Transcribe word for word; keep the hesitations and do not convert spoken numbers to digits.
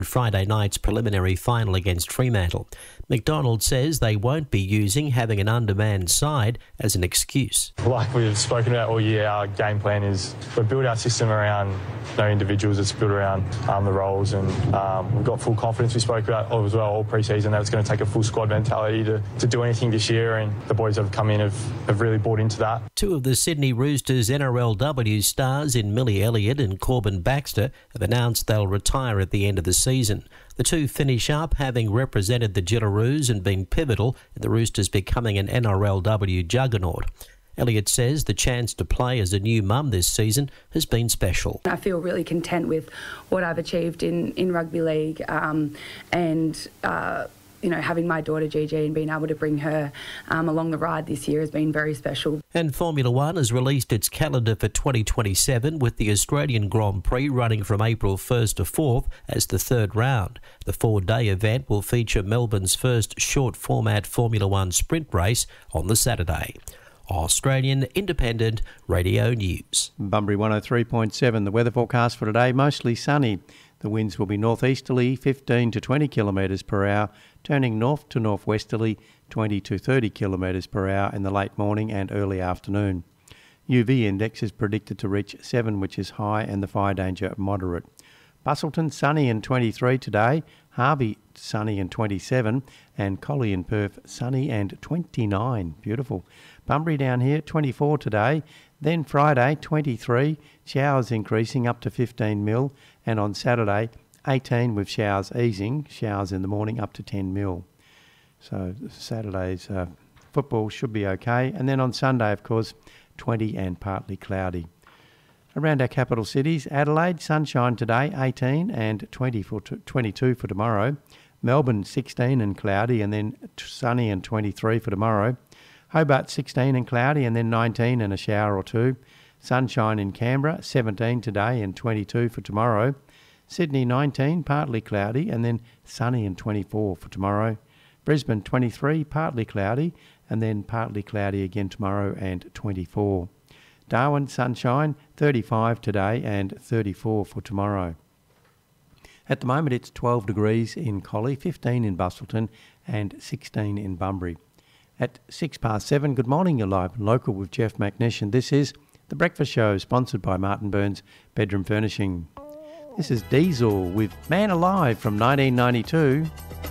Friday night's preliminary final against Fremantle. McDonald says they won't be using having an undermanned side as an excuse. Like we've spoken about all year, our game plan is we build our system around no individuals. It's built around um, the roles, and um, we've got full confidence. We spoke about as well all pre-season that it's going to take a full squad mentality to, to do anything this year, and the boys have come in have, have really bought into that. Two of the Sydney Roosters N R L W stars in Millie Elliott and Corbin Baxter have announced they'll retire at the end of the season. The two finish up having represented the Gillaroos and been pivotal in the Roosters becoming an N R L W juggernaut. Elliott says the chance to play as a new mum this season has been special. I feel really content with what I've achieved in, in rugby league um, and uh, you know, having my daughter Gigi and being able to bring her um, along the ride this year has been very special. And Formula One has released its calendar for twenty twenty-seven, with the Australian Grand Prix running from April first to fourth as the third round. The four-day event will feature Melbourne's first short-format Formula One sprint race on the Saturday. Australian Independent Radio News. Bunbury one oh three point seven. The weather forecast for today, mostly sunny. The winds will be northeasterly, fifteen to twenty kilometres per hour, turning north to northwesterly, twenty to thirty kilometres per hour in the late morning and early afternoon. U V index is predicted to reach seven, which is high, and the fire danger moderate. Busselton, sunny and twenty-three today. Harvey, sunny and twenty-seven. And Collie and Perth, sunny and twenty-nine. Beautiful. Bunbury down here, twenty-four today. Then Friday, twenty-three. Showers increasing up to fifteen mil. And on Saturday, eighteen with showers easing. Showers in the morning up to ten mil. So Saturday's uh, football should be okay. And then on Sunday, of course, twenty and partly cloudy. Around our capital cities, Adelaide, sunshine today, eighteen and twenty for t- twenty-two for tomorrow. Melbourne, sixteen and cloudy, and then t- sunny and twenty-three for tomorrow. Hobart, sixteen and cloudy, and then nineteen and a shower or two. Sunshine in Canberra, seventeen today and twenty-two for tomorrow. Sydney, nineteen, partly cloudy, and then sunny and twenty-four for tomorrow. Brisbane, twenty-three, partly cloudy, and then partly cloudy again tomorrow and twenty-four. Darwin, sunshine, thirty-five today and thirty-four for tomorrow. At the moment, it's twelve degrees in Collie, fifteen in Busselton, and sixteen in Bunbury. At six past seven, good morning, you're live and local with Jeff McNish, and this is The Breakfast Show, sponsored by Martin Burns Bedroom Furnishing. This is Diesel with Man Alive from nineteen ninety-two.